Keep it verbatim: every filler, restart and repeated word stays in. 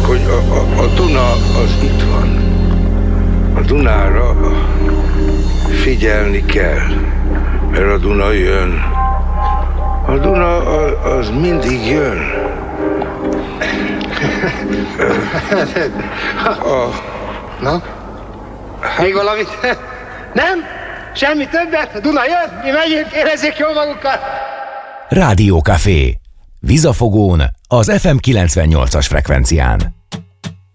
hogy a, a, a Duna az itt van. A Dunára figyelni kell, mert a Duna jön. A Duna az mindig jön. A... Na? Még valamit? Nem? Semmi többet? A Duna jön? Mi megyünk, érezzék jól magukat! Rádiókafé. Vizafogón, az ef em kilencvennyolcas frekvencián.